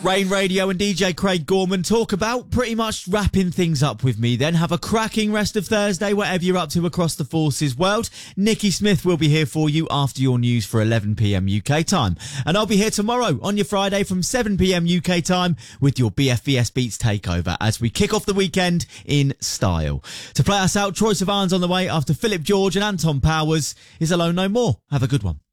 Rain Radio and DJ Craig Gorman talk about pretty much wrapping things up with me then. Have a cracking rest of Thursday, whatever you're up to across the forces world. Nikki Smith will be here for you after your news for 11pm UK time. And I'll be here tomorrow on your Friday from 7pm UK time with your BFVS Beats takeover as we kick off the weekend in style. To play us out, Troye Sivan's on the way after Philip George and Anton Powers is Alone No More. Have a good one.